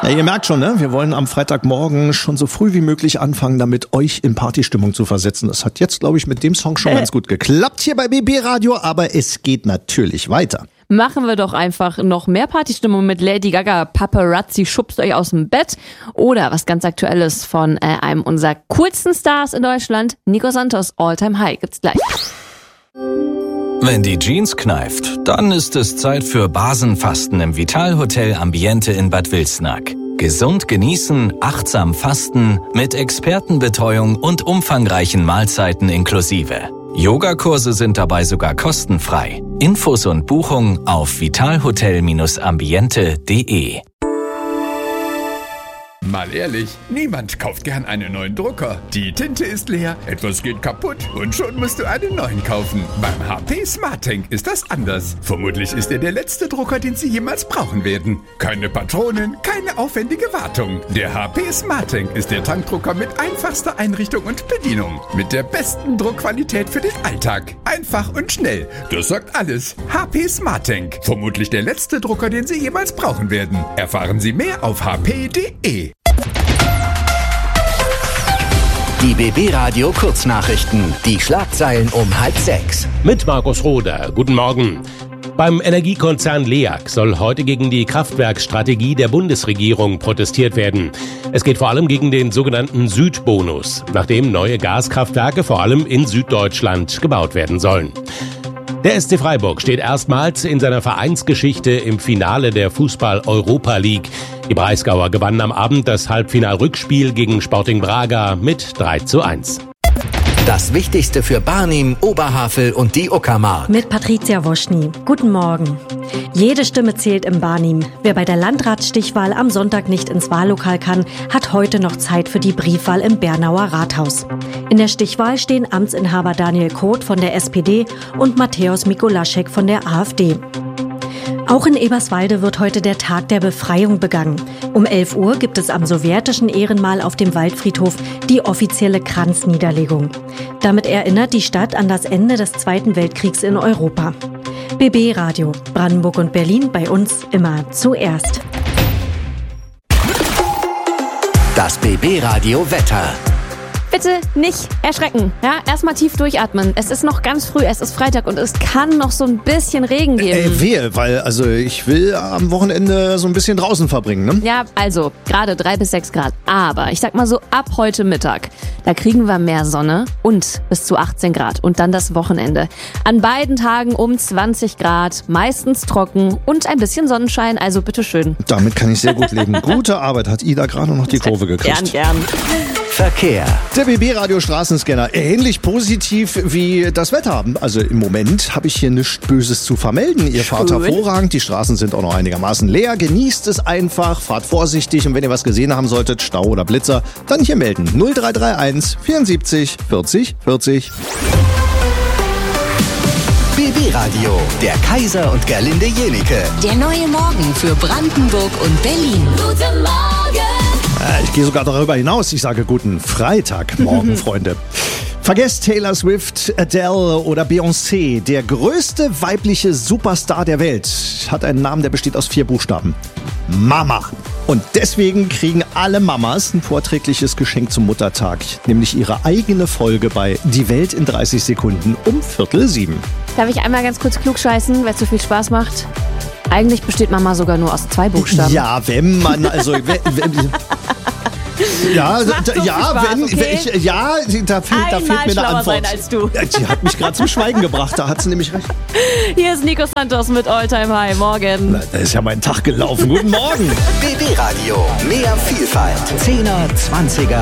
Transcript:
Ja, ihr merkt schon, ne? Wir wollen am Freitagmorgen schon so früh wie möglich anfangen, damit euch in Partystimmung zu versetzen. Das hat jetzt, glaube ich, mit dem Song schon ganz gut geklappt hier bei BB Radio, aber es geht natürlich weiter. Machen wir doch einfach noch mehr Partystimmung mit Lady Gaga. Paparazzi schubst euch aus dem Bett. Oder was ganz Aktuelles von einem unserer coolsten Stars in Deutschland, Nico Santos, All-Time High. Gibt's gleich. Wenn die Jeans kneift, dann ist es Zeit für Basenfasten im Vitalhotel Ambiente in Bad Wilsnack. Gesund genießen, achtsam fasten, mit Expertenbetreuung und umfangreichen Mahlzeiten inklusive. Yogakurse sind dabei sogar kostenfrei. Infos und Buchung auf vitalhotel-ambiente.de. Mal ehrlich, niemand kauft gern einen neuen Drucker. Die Tinte ist leer, etwas geht kaputt und schon musst du einen neuen kaufen. Beim HP SmartTank ist das anders. Vermutlich ist er der letzte Drucker, den Sie jemals brauchen werden. Keine Patronen, keine aufwendige Wartung. Der HP SmartTank ist der Tankdrucker mit einfachster Einrichtung und Bedienung. Mit der besten Druckqualität für den Alltag. Einfach und schnell. Das sagt alles. HP SmartTank. Vermutlich der letzte Drucker, den Sie jemals brauchen werden. Erfahren Sie mehr auf hp.de. Die BB Radio Kurznachrichten. Die Schlagzeilen um 5:30. Mit Markus Roder. Guten Morgen. Beim Energiekonzern LEAG soll heute gegen die Kraftwerkstrategie der Bundesregierung protestiert werden. Es geht vor allem gegen den sogenannten Südbonus, nachdem neue Gaskraftwerke vor allem in Süddeutschland gebaut werden sollen. Der SC Freiburg steht erstmals in seiner Vereinsgeschichte im Finale der Fußball-Europa League. Die Breisgauer gewannen am Abend das Halbfinal-Rückspiel gegen Sporting Braga mit 3:1. Das Wichtigste für Barnim, Oberhavel und die Uckermark. Mit Patricia Woschny. Guten Morgen. Jede Stimme zählt im Barnim. Wer bei der Landratsstichwahl am Sonntag nicht ins Wahllokal kann, hat heute noch Zeit für die Briefwahl im Bernauer Rathaus. In der Stichwahl stehen Amtsinhaber Daniel Koth von der SPD und Mateusz Mikulaschek von der AfD. Auch in Eberswalde wird heute der Tag der Befreiung begangen. Um 11 Uhr gibt es am sowjetischen Ehrenmal auf dem Waldfriedhof die offizielle Kranzniederlegung. Damit erinnert die Stadt an das Ende des Zweiten Weltkriegs in Europa. BB Radio, Brandenburg und Berlin, bei uns immer zuerst. Das BB Radio Wetter. Bitte nicht erschrecken. Ja, erstmal tief durchatmen. Es ist noch ganz früh, es ist Freitag und es kann noch so ein bisschen Regen geben. Wehe, weil also ich will am Wochenende so ein bisschen draußen verbringen, ne? Ja, also gerade 3 bis 6 Grad. Aber ich sag mal so, ab heute Mittag, da kriegen wir mehr Sonne und bis zu 18 Grad. Und dann das Wochenende. An beiden Tagen um 20 Grad, meistens trocken und ein bisschen Sonnenschein. Also bitteschön. Damit kann ich sehr gut leben. Gute Arbeit, hat Ida gerade noch die Kurve gekriegt. Gern. Verkehr. Der BB-Radio Straßenscanner, ähnlich positiv wie das Wetter. Also im Moment habe ich hier nichts Böses zu vermelden. Ihr fahrt hervorragend, die Straßen sind auch noch einigermaßen leer. Genießt es einfach, fahrt vorsichtig und wenn ihr was gesehen haben solltet, Stau oder Blitzer, dann hier melden. 0331 74 40 40. BB Radio, der Kaiser und Gerlinde Jenike. Der neue Morgen für Brandenburg und Berlin. Guten Morgen! Ich gehe sogar darüber hinaus. Ich sage guten Freitagmorgen, Freunde. Vergesst Taylor Swift, Adele oder Beyoncé. Der größte weibliche Superstar der Welt hat einen Namen, der besteht aus 4 Buchstaben. Mama. Und deswegen kriegen alle Mamas ein vorträgliches Geschenk zum Muttertag. Nämlich ihre eigene Folge bei Die Welt in 30 Sekunden um 6:45. Darf ich einmal ganz kurz klugscheißen, weil es so viel Spaß macht? Eigentlich besteht Mama sogar nur aus 2 Buchstaben. Ja, wenn man, also... Ja, da fehlt mir eine Antwort. Als du. Die hat mich gerade zum Schweigen gebracht, da hat sie nämlich recht. Hier ist Nico Santos mit All-Time High. Morgen. Da ist ja mein Tag gelaufen. Guten Morgen. BB Radio, mehr Vielfalt. 10er, 20er.